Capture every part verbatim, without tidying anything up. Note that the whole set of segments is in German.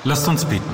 Lasst uns beten.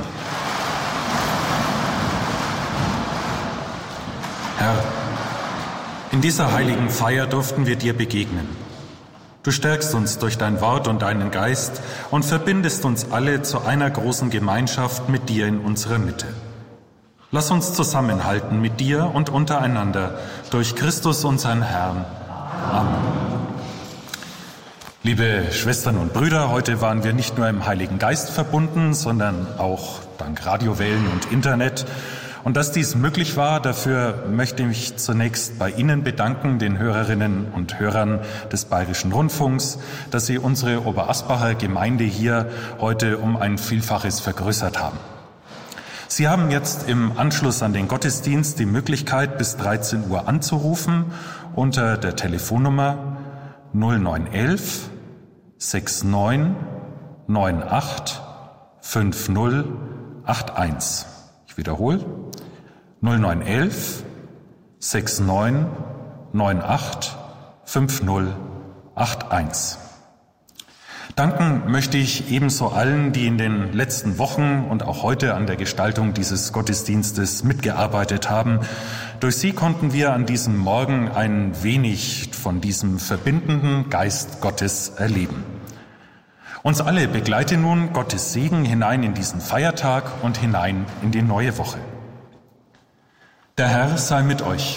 Herr, in dieser heiligen Feier durften wir dir begegnen. Du stärkst uns durch dein Wort und deinen Geist und verbindest uns alle zu einer großen Gemeinschaft mit dir in unserer Mitte. Lass uns zusammenhalten mit dir und untereinander durch Christus, unseren Herrn. Amen. Liebe Schwestern und Brüder, heute waren wir nicht nur im Heiligen Geist verbunden, sondern auch dank Radiowellen und Internet. Und dass dies möglich war, dafür möchte ich mich zunächst bei Ihnen bedanken, den Hörerinnen und Hörern des Bayerischen Rundfunks, dass Sie unsere Oberasbacher Gemeinde hier heute um ein Vielfaches vergrößert haben. Sie haben jetzt im Anschluss an den Gottesdienst die Möglichkeit, bis dreizehn Uhr anzurufen unter der Telefonnummer null neun elf neunundsechzig neunundachtzig fünfzig einundachtzig. Ich wiederhole. null neun elf neunundsechzig neunundachtzig fünfzig einundachtzig. Danken möchte ich ebenso allen, die in den letzten Wochen und auch heute an der Gestaltung dieses Gottesdienstes mitgearbeitet haben. Durch sie konnten wir an diesem Morgen ein wenig von diesem verbindenden Geist Gottes erleben. Uns alle begleite nun Gottes Segen hinein in diesen Feiertag und hinein in die neue Woche. Der Herr sei mit euch.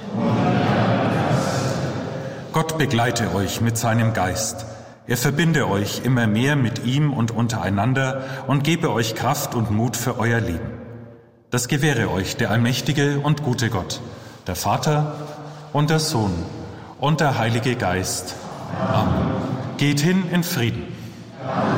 Gott begleite euch mit seinem Geist. Er verbinde euch immer mehr mit ihm und untereinander und gebe euch Kraft und Mut für euer Leben. Das gewähre euch der allmächtige und gute Gott, der Vater und der Sohn und der Heilige Geist. Amen. Geht hin in Frieden.